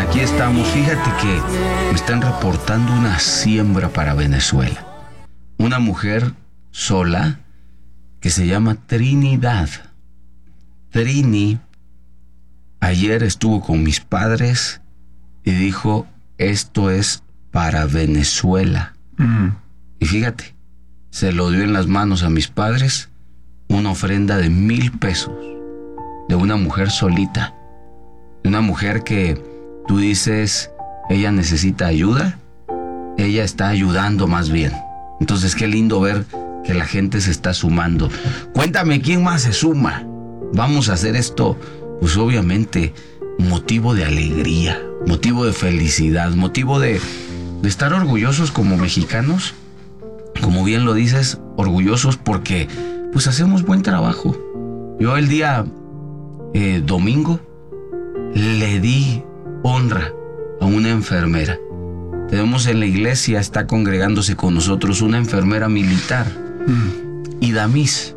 aquí estamos. Fíjate que me están reportando una siembra para Venezuela. Una mujer sola que se llama Trinidad. Trini ayer estuvo con mis padres y dijo, esto es para Venezuela. Y fíjate, se lo dio en las manos a mis padres una ofrenda de 1,000 pesos de una mujer solita, de una mujer que tú dices, ella necesita ayuda, ella está ayudando más bien. Entonces qué lindo ver que la gente se está sumando. Cuéntame quién más se suma. Vamos a hacer esto, pues obviamente motivo de alegría, motivo de felicidad, motivo de estar orgullosos como mexicanos. Como bien lo dices, orgullosos porque pues hacemos buen trabajo. Yo el día domingo le di honra a una enfermera. Tenemos en la iglesia, está congregándose con nosotros una enfermera militar, Idamis.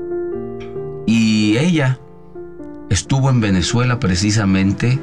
Y ella estuvo en Venezuela precisamente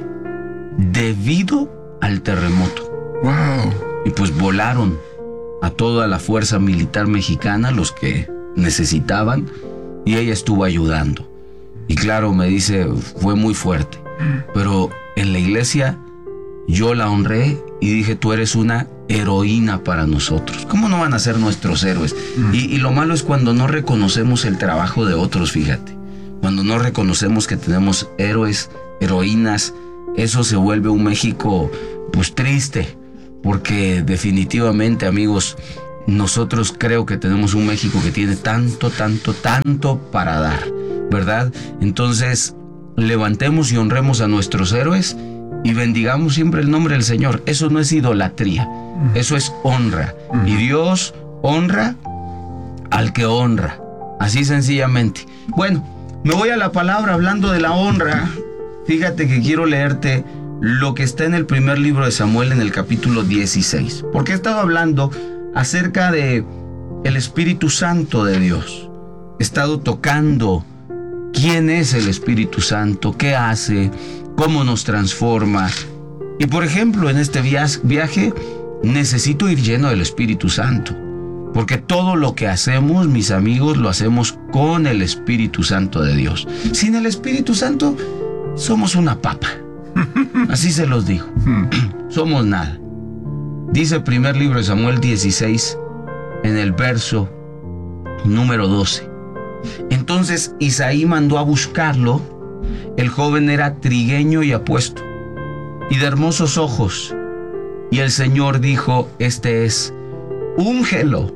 debido al terremoto. Wow. Y pues volaron a toda la fuerza militar mexicana, los que necesitaban, y ella estuvo ayudando. Y claro, me dice, fue muy fuerte, pero en la iglesia yo la honré y dije, tú eres una heroína para nosotros. ¿Cómo no van a ser nuestros héroes? Y lo malo es cuando no reconocemos el trabajo de otros, fíjate. Cuando no reconocemos que tenemos héroes, heroínas, eso se vuelve un México pues triste. Porque definitivamente, amigos, nosotros creo que tenemos un México que tiene tanto para dar, ¿verdad? Entonces, levantemos y honremos a nuestros héroes y bendigamos siempre el nombre del Señor. Eso no es idolatría, eso es honra. Y Dios honra al que honra, así sencillamente. Bueno, me voy a la palabra hablando de la honra. Fíjate que quiero leerte lo que está en el primer libro de Samuel en el capítulo 16. Porque he estado hablando acerca de el Espíritu Santo de Dios. He estado tocando quién es el Espíritu Santo, qué hace, cómo nos transforma. Y por ejemplo, en este viaje necesito ir lleno del Espíritu Santo. Porque todo lo que hacemos, mis amigos, lo hacemos con el Espíritu Santo de Dios. Sin el Espíritu Santo, somos una papa. Así se los digo. Somos nada. Dice el primer libro de Samuel 16, en el verso número 12. Entonces Isaí mandó a buscarlo. El joven era trigueño y apuesto, y de hermosos ojos. Y el Señor dijo, este es, úngelo.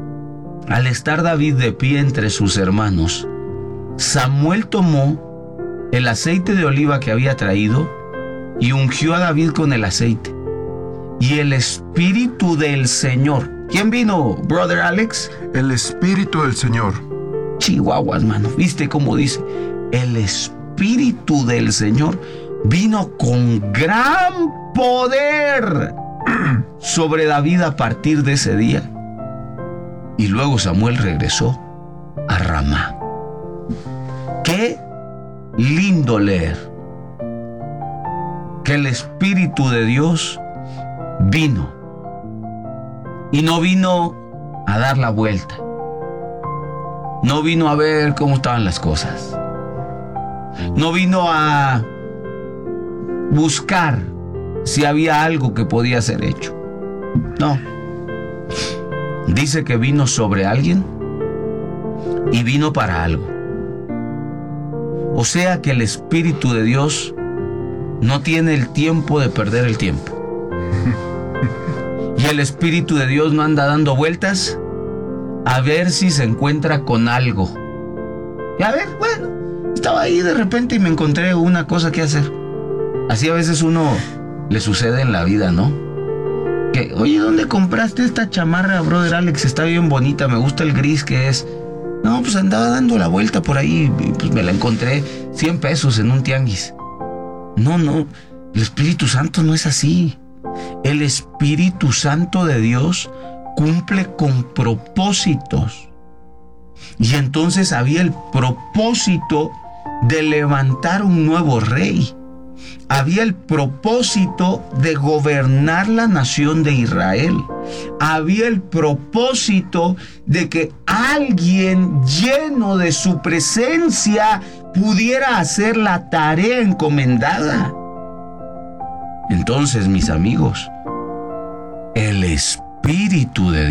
Al estar David de pie entre sus hermanos, Samuel tomó el aceite de oliva que había traído y ungió a David con el aceite. Y el Espíritu del Señor. ¿Quién vino, brother Alex? El Espíritu del Señor. Chihuahuas, mano. ¿Viste cómo dice? El Espíritu del Señor vino con gran poder sobre David a partir de ese día. Y luego Samuel regresó a Ramá. ¡Qué lindo leer! Que el Espíritu de Dios vino. Y no vino a dar la vuelta. No vino a ver cómo estaban las cosas. No vino a buscar si había algo que podía ser hecho. No. Dice que vino sobre alguien y vino para algo. O sea que el Espíritu de Dios no tiene el tiempo de perder el tiempo. Y el Espíritu de Dios no anda dando vueltas a ver si se encuentra con algo. Y a ver, bueno, estaba ahí de repente y me encontré una cosa que hacer. Así a veces uno le sucede en la vida, ¿no? Que, oye, ¿dónde compraste esta chamarra, brother Alex? Está bien bonita, me gusta el gris que es. No, pues andaba dando la vuelta por ahí y pues me la encontré 100 pesos en un tianguis. No, el Espíritu Santo no es así. El Espíritu Santo de Dios cumple con propósitos. Y entonces había el propósito de levantar un nuevo rey. había el propósito de gobernar la nación de Israel. Había el propósito de que alguien lleno de su presencia pudiera hacer la tarea encomendada. Entonces, mis amigos, el Espíritu de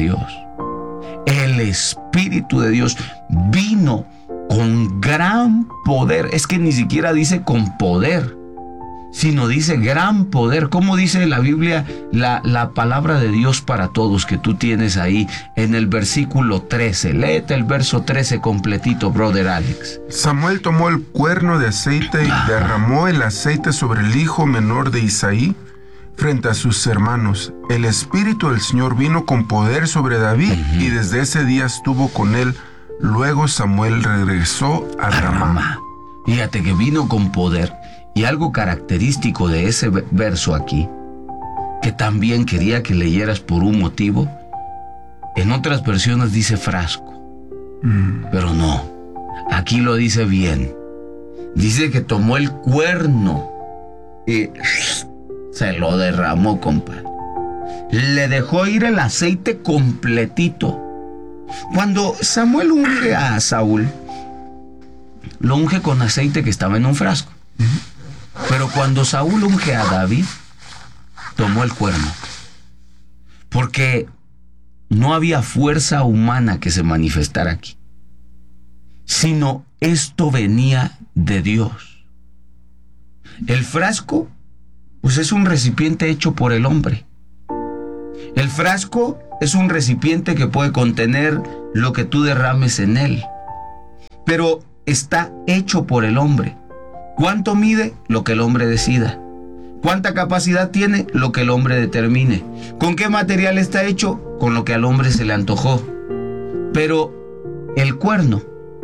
Dios vino con gran poder. Es que ni siquiera dice con poder, sino dice gran poder. ¿Cómo dice la Biblia la palabra de Dios para todos que tú tienes ahí en el versículo 13? Léete el verso 13 completito, brother Alex. Samuel tomó el cuerno de aceite y derramó el aceite sobre el hijo menor de Isaí frente a sus hermanos. El Espíritu del Señor vino con poder sobre David y desde ese día estuvo con él. Luego Samuel regresó a Ramá. Fíjate que vino con poder. Y algo característico de ese verso aquí, que también quería que leyeras por un motivo, en otras versiones dice frasco, pero no, aquí lo dice bien. Dice que tomó el cuerno y se lo derramó, compadre. Le dejó ir el aceite completito. Cuando Samuel unge a Saúl, lo unge con aceite que estaba en un frasco. Pero cuando Saúl unge a David, tomó el cuerno. Porque no había fuerza humana que se manifestara aquí, sino esto venía de Dios. El frasco, pues es un recipiente hecho por el hombre. El frasco es un recipiente que puede contener lo que tú derrames en él, pero está hecho por el hombre. ¿Cuánto mide? Lo que el hombre decida. ¿Cuánta capacidad tiene? Lo que el hombre determine. ¿Con qué material está hecho? Con lo que al hombre se le antojó. Pero el cuerno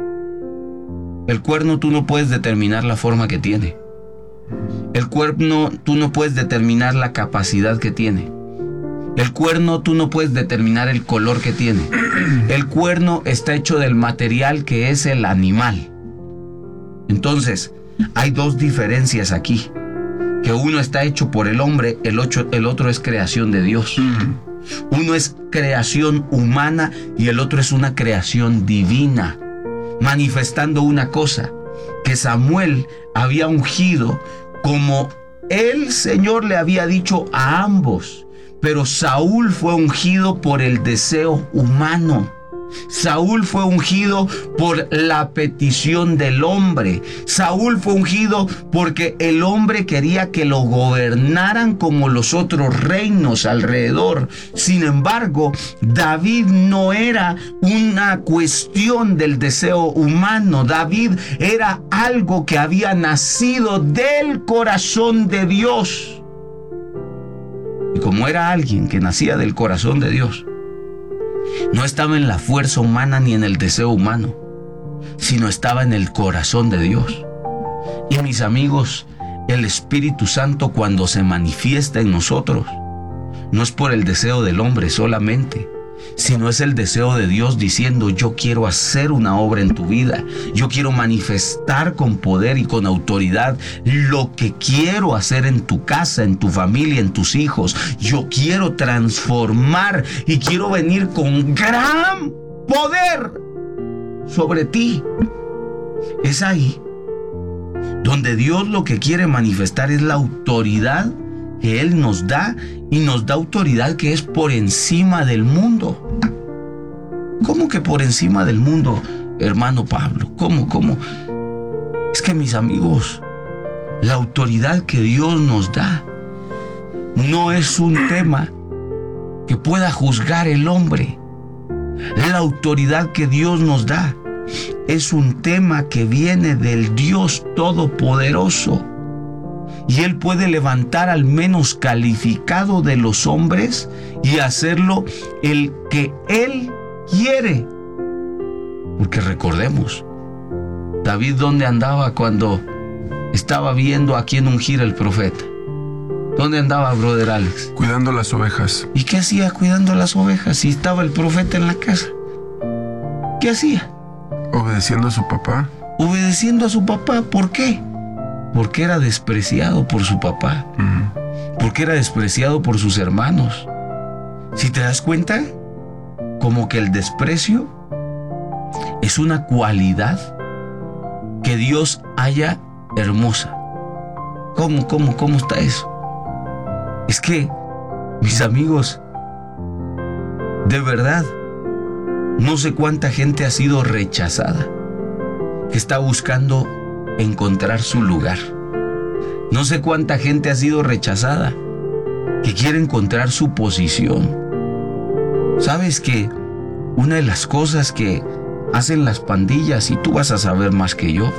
tú no puedes determinar la forma que tiene. El cuerno tú no puedes determinar la capacidad que tiene. El cuerno tú no puedes determinar el color que tiene. El cuerno está hecho del material que es el animal. Entonces, hay dos diferencias aquí. Que uno está hecho por el hombre, el otro es creación de Dios. Uno es creación humana y el otro es una creación divina, manifestando una cosa, que Samuel había ungido como el Señor le había dicho a ambos, pero Saúl fue ungido por el deseo humano. Saúl fue ungido por la petición del hombre. Saúl fue ungido porque el hombre quería que lo gobernaran como los otros reinos alrededor. Sin embargo, David no era una cuestión del deseo humano. David era algo que había nacido del corazón de Dios. Y como era alguien que nacía del corazón de Dios, no estaba en la fuerza humana ni en el deseo humano, sino estaba en el corazón de Dios. Y mis amigos, el Espíritu Santo cuando se manifiesta en nosotros, no es por el deseo del hombre solamente, sino es el deseo de Dios diciendo: yo quiero hacer una obra en tu vida, yo quiero manifestar con poder y con autoridad lo que quiero hacer en tu casa, en tu familia, en tus hijos. Yo quiero transformar y quiero venir con gran poder sobre ti. Es ahí donde Dios lo que quiere manifestar es la autoridad que Él nos da, y nos da autoridad que es por encima del mundo. ¿Cómo que por encima del mundo, hermano Pablo? ¿Cómo? Es que, mis amigos, la autoridad que Dios nos da no es un tema que pueda juzgar el hombre. La autoridad que Dios nos da es un tema que viene del Dios Todopoderoso. Y Él puede levantar al menos calificado de los hombres y hacerlo el que Él quiere. Porque recordemos, David, ¿dónde andaba cuando estaba viendo a quién ungir el profeta? ¿Dónde andaba, brother Alex? Cuidando las ovejas. ¿Y qué hacía cuidando las ovejas si estaba el profeta en la casa? ¿Qué hacía? Obedeciendo a su papá. Obedeciendo a su papá. ¿Por qué? porque era despreciado por su papá, porque era despreciado por sus hermanos. Si te das cuenta, como que el desprecio es una cualidad que Dios halla hermosa. ¿Cómo está eso? Es que, mis amigos, de verdad, no sé cuánta gente ha sido rechazada, que está buscando encontrar su lugar. No sé cuánta gente ha sido rechazada, que quiere encontrar su posición. ¿Sabes que una de las cosas que hacen las pandillas, y tú vas a saber más que yo,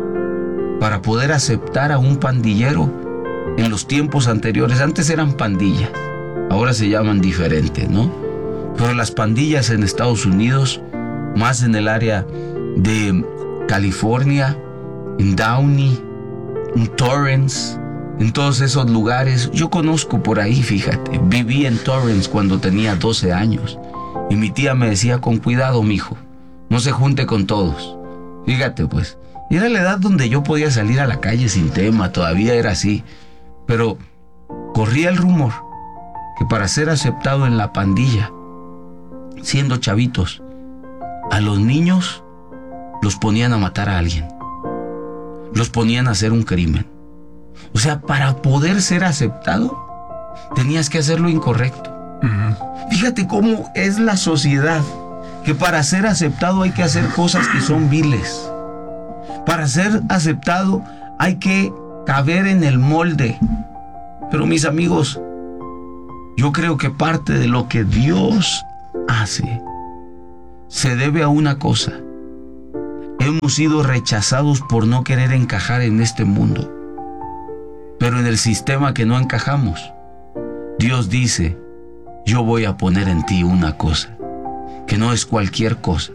para poder aceptar a un pandillero en los tiempos anteriores? Antes eran pandillas, ahora se llaman diferente, ¿no? Pero las pandillas en Estados Unidos, más en el área de California, en Downey, en Torrance, en todos esos lugares, yo conozco por ahí, fíjate. Viví en Torrance cuando tenía 12 años y mi tía me decía: con cuidado, mijo, no se junte con todos. Fíjate, pues, era la edad donde yo podía salir a la calle sin tema, todavía era así, pero corría el rumor que para ser aceptado en la pandilla, siendo chavitos, a los niños los ponían a matar a alguien, los ponían a hacer un crimen. O sea, para poder ser aceptado, tenías que hacer lo incorrecto. Fíjate cómo es la sociedad, que para ser aceptado hay que hacer cosas que son viles. Para ser aceptado hay que caber en el molde. Pero mis amigos, yo creo que parte de lo que Dios hace se debe a una cosa: hemos sido rechazados por no querer encajar en este mundo, pero en el sistema que no encajamos, Dios dice: yo voy a poner en ti una cosa, que no es cualquier cosa.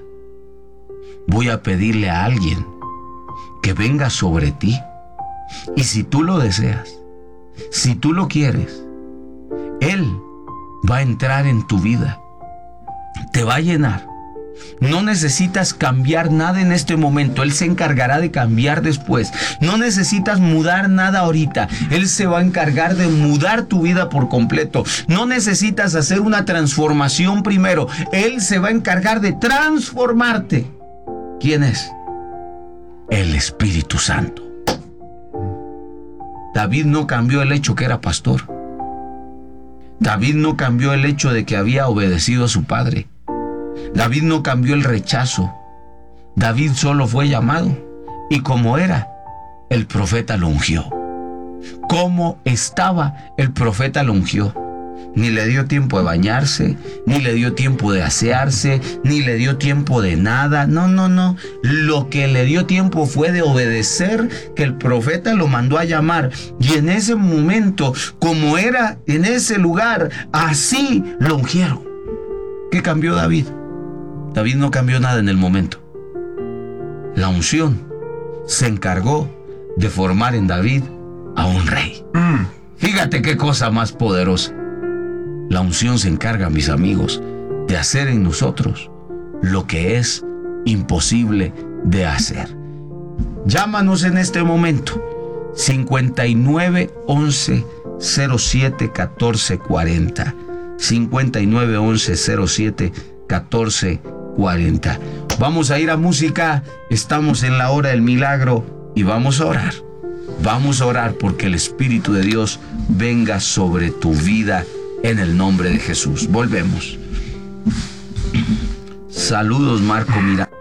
Voy a pedirle a alguien que venga sobre ti, y si tú lo deseas, si tú lo quieres, Él va a entrar en tu vida, te va a llenar. No necesitas cambiar nada en este momento, Él se encargará de cambiar después. No necesitas mudar nada ahorita, Él se va a encargar de mudar tu vida por completo. No necesitas hacer una transformación primero, Él se va a encargar de transformarte. ¿Quién es? El Espíritu Santo. David no cambió el hecho que era pastor. David no cambió el hecho de que había obedecido a su padre. David no cambió el rechazo. David solo fue llamado, y como era, el profeta lo ungió. Como estaba, el profeta lo ungió. Ni le dio tiempo de bañarse, ni le dio tiempo de asearse, ni le dio tiempo de nada. No. Lo que le dio tiempo fue de obedecer, que el profeta lo mandó a llamar. Y en ese momento, como era en ese lugar, así lo ungieron. ¿Qué cambió David? David no cambió nada en el momento. La unción se encargó de formar en David a un rey. Fíjate qué cosa más poderosa. La unción se encarga, mis amigos, de hacer en nosotros lo que es imposible de hacer. Llámanos en este momento, 59 11 07 14 40. 59 11 07 14 40. Vamos a ir a música, estamos en la hora del milagro y vamos a orar. Vamos a orar porque el Espíritu de Dios venga sobre tu vida en el nombre de Jesús. Volvemos. Saludos, Marco Miranda.